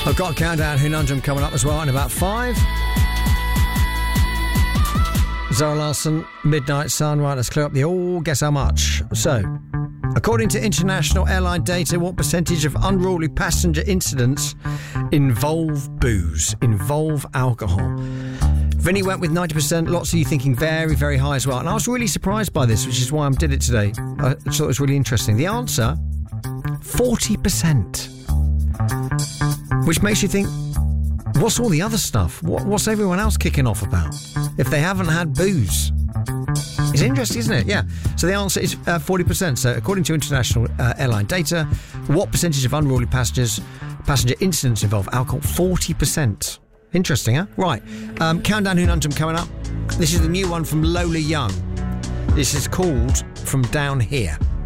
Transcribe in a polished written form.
I've got a countdown Hunundrum coming up as well in about 5. Zara Larsson, Midnight Sun. Right, let's clear up the guess how much. So, according to international airline data, what percentage of unruly passenger incidents involve booze, involve alcohol? Vinny went with 90%, lots of you thinking very, very high as well. And I was really surprised by this, which is why I did it today. I thought it was really interesting. The answer, 40%. Which makes you think, what's all the other stuff? What's everyone else kicking off about if they haven't had booze? It's interesting, isn't it? Yeah. So the answer is 40%. So according to international airline data, what percentage of unruly passenger incidents involve alcohol? 40%. Interesting, huh? Right. Countdown Hunundrum coming up. This is the new one from Lola Young. This is called From Down Here.